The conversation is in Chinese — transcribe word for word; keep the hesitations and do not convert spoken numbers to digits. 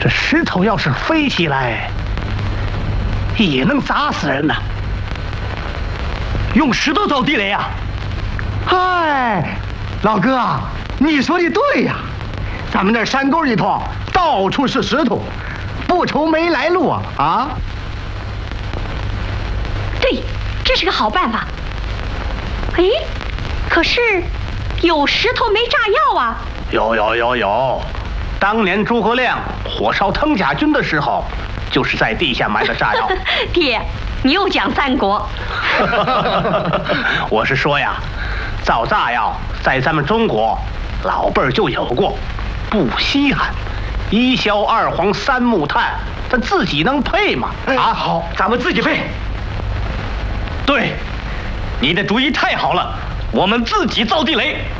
这石头要是飞起来，也能砸死人呐。用石头造地雷啊！ 嗨，老哥，你说的对呀，咱们那山沟里头到处是石头，不愁没来路啊！啊， 对，这是个好办法。哎，可是有石头没炸药啊？ 有有有有，当年诸葛亮火烧腾甲军的时候，就是在地下埋的炸药。 爹，你又讲三国。 我是说呀，造炸药在咱们中国老辈儿就有过，不稀罕。一硝二黄三木炭，咱自己能配吗？ 啊，好，咱们自己配。 对，你的主意太好了，我们自己造地雷。